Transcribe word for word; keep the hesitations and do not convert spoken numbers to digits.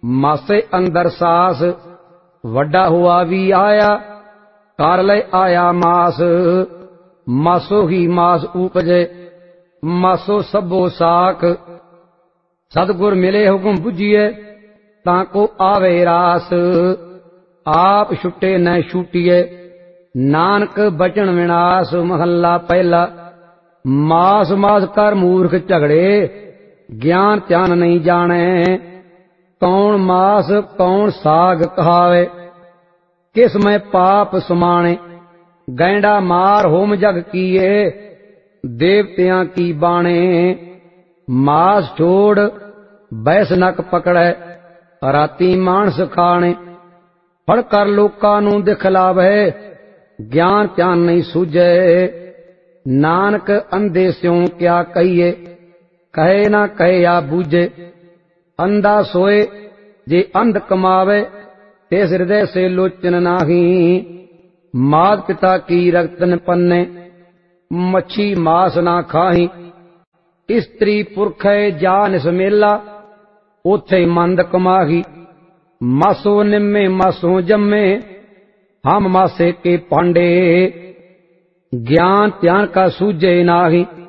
मासे अंदर सास, वड्डा हुआ भी आया, कर ले आया मास। मासो ही मास उपजे, मासो सबो साख। सतगुर मिले हुक्म बुझिए, ताको आवे रास। आप छुटे न छूटिए, नानक बचन विनाश। महला पहला। मास मास कर मूर्ख झगड़े, ज्ञान ध्यान नहीं जाने। कौन मास कौन साग कहावे, किस में पाप समाने। गैंडा मार होम जग किए, देवतियां की बाणे। मास छोड़ बैस नक पकड़े, राती मानस खाने। फड़ कर लोकां नूं दिखलावे, ज्ञान ध्यान नहीं सूझे। नानक अंधे स्यों क्या कहिए, कहे ना कहे या बूझे। अंधा सोए जे अंध कमावे, तेस हृदय से लोचन नाही। मात पिता की रक्तन पन्ने, मच्छी मास ना खाही। स्त्री पुरखे जान समेला, ओथे मंद कमाही। मासो निम्मे मासो जम्मे, हम मासे के पांडे। ज्ञान ध्यान का सूझे नाही,